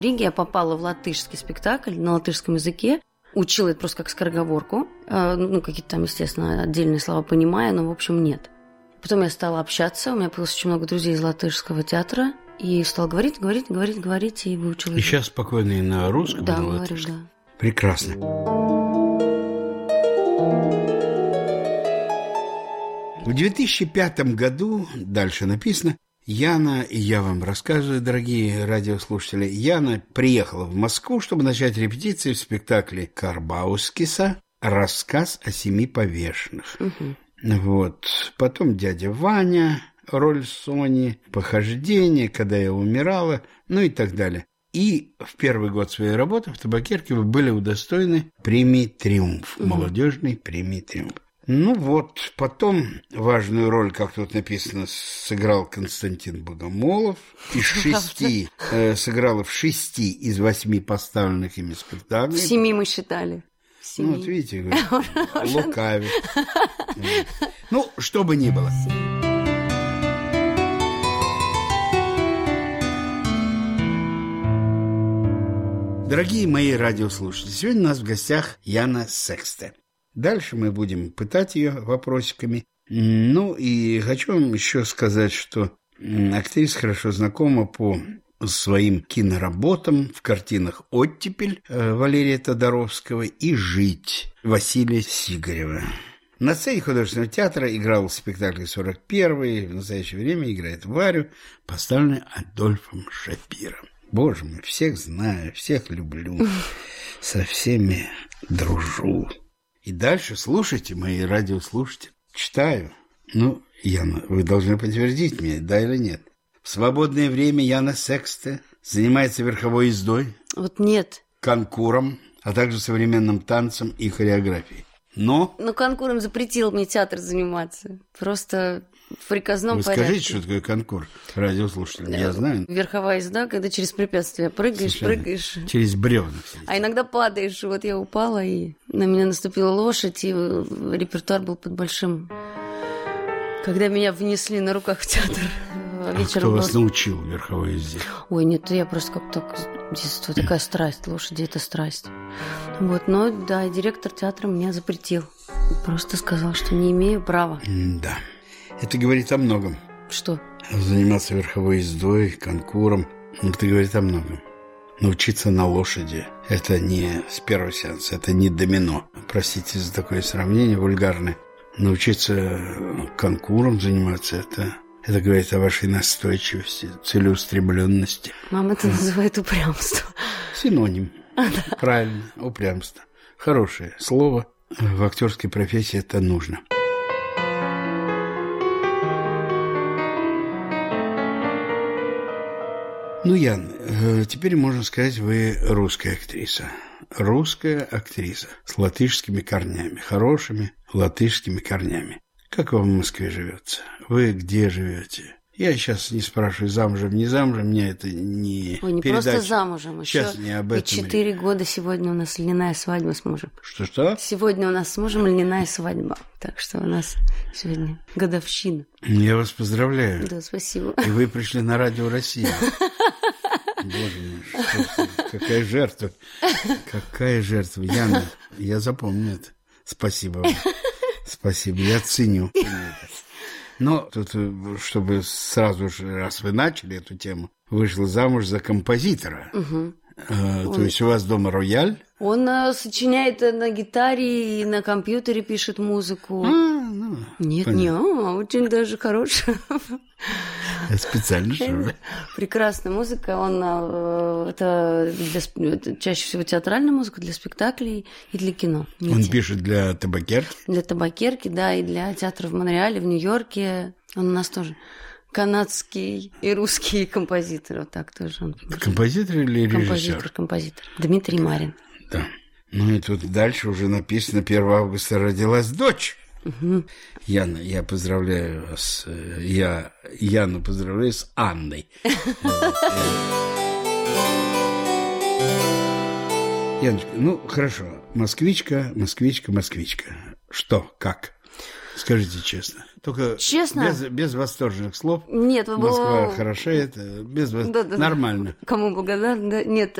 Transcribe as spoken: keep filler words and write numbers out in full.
В Риге я попала в латышский спектакль на латышском языке. Учила это просто как скороговорку. Ну, какие-то там, естественно, отдельные слова понимая, но, в общем, нет. Потом я стала общаться. У меня появилось очень много друзей из латышского театра. И стала говорить, говорить, говорить, говорить, и выучила. И сейчас спокойно и на русском, да, и на говорю, латышском. Да. Прекрасно. В две тысячи пятом году, дальше написано, Яна, и я вам рассказываю, дорогие радиослушатели, Яна приехала в Москву, чтобы начать репетиции в спектакле Карбаускиса «Рассказ о семи повешенных». Угу. Вот. Потом «Дядя Ваня», роль Сони, «Похождение», «Когда я умирала», ну и так далее. И в первый год своей работы в Табакерке вы были удостоены премии «Триумф», угу. молодежной премии «Триумф». Ну вот, потом важную роль, как тут написано, сыграл Константин Богомолов. Из шести, э, сыграла в шести из восьми поставленных ими спектаклей. В семи мы считали. Ну, вот видите, лукавит. Ну, что бы ни было. Дорогие мои радиослушатели, сегодня у нас в гостях Яна Сексте. Дальше мы будем пытать ее вопросиками. Ну, и хочу вам еще сказать, что актриса хорошо знакома по своим киноработам в картинах «Оттепель» Валерия Тодоровского и «Жить» Василия Сигарева. На сцене художественного театра играл в спектакле «сорок первый», в настоящее время играет Варю, поставленный Адольфом Шапиром. Боже мой, всех знаю, всех люблю, со всеми дружу. И дальше слушайте, мои радиослушатели. Читаю. Ну, Яна, вы должны подтвердить мне, да или нет. В свободное время Яна Сексте занимается верховой ездой. Вот нет. Конкуром, а также современным танцем и хореографией. Но... Ну, конкуром запретил мне театр заниматься. Просто в приказном вы порядке. Скажите, что такое конкур, радиослушатели, я знаю. Верховая езда, когда через препятствия прыгаешь, Совершенно. прыгаешь. Через бревна. А иногда падаешь. Вот я упала, и на меня наступила лошадь, и репертуар был под большим... Когда меня внесли на руках в театр. А вечером кто был... вас научил верховой езде? Ой, нет, я просто как-то с детства такая страсть. Лошади – это страсть. Вот, но, да, директор театра меня запретил. Просто сказал, что не имею права. Да. Это говорит о многом. Что? Заниматься верховой ездой, конкуром. Это говорит о многом. Научиться на лошади – это не с первого сеанса, это не домино. Простите за такое сравнение вульгарное. Научиться конкуром заниматься – это, это говорит о вашей настойчивости, целеустремленности. Мама это называет упрямство. Синоним. Правильно, упрямство. Хорошее слово. В актерской профессии это нужно. Ну, Ян, теперь можно сказать, вы русская актриса. Русская актриса с латышскими корнями, хорошими латышскими корнями. Как вам в Москве живется? Вы где живете? Я сейчас не спрашиваю, замужем, не замужем, мне это не Ой, не передача. просто замужем, сейчас еще не об этом. И четыре года сегодня у нас льняная свадьба с мужем. Что-что? Сегодня у нас с мужем льняная свадьба, так что у нас сегодня годовщина. Я вас поздравляю. Да, спасибо. И вы пришли на Радио Россия. Боже мой, что, какая жертва. Какая жертва. Яна, я запомню это. Спасибо вам. Спасибо, я ценю. Но тут, чтобы сразу же, раз вы начали эту тему, вышла замуж за композитора. Угу. А, Он... То есть у вас дома рояль? Он а, сочиняет на гитаре и на компьютере пишет музыку. А, ну, Нет, не, а, очень даже хорошая. Специально, что ли? Прекрасная музыка. Он, это, для, это чаще всего театральная музыка для спектаклей и для кино. Он Видите? Пишет для табакерки? Для табакерки, да, и для театра в Монреале, в Нью-Йорке. Он у нас тоже канадский и русский композитор. Вот так тоже. Он композитор или режиссер? Композитор, композитор. Дмитрий Марин. Да. Ну и тут дальше уже написано, первого августа родилась дочь. Угу. Яна, я поздравляю вас. Я Яну поздравляю с Анной. Яночка, ну хорошо. Москвичка, москвичка, москвичка. Что, как? Скажите честно. Только честно? Без, без восторженных слов. Нет, Москва было... хорошеет, без... Да, да, нормально. Кому благодарна? Да, нет,